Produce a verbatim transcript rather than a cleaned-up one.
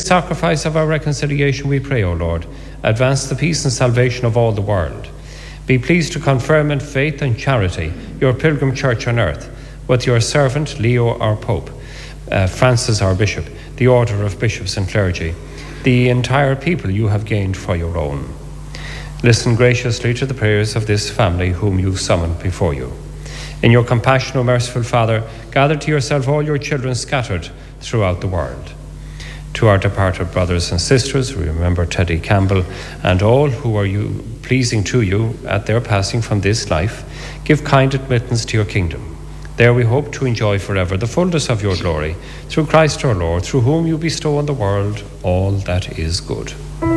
sacrifice of our reconciliation, we pray, O Lord, advance the peace and salvation of all the world. Be pleased to confirm in faith and charity your pilgrim church on earth, with your servant Leo, our Pope, uh, Francis, our Bishop, the order of bishops and clergy, the entire people you have gained for your own. Listen graciously to the prayers of this family whom you summoned before you. In your compassion, O merciful Father, gather to yourself all your children scattered throughout the world. To our departed brothers and sisters, we remember Teddy Campbell and all who are you pleasing to you at their passing from this life. Give kind admittance to your kingdom. There we hope to enjoy forever the fullness of your glory, through Christ our Lord, through whom you bestow on the world all that is good.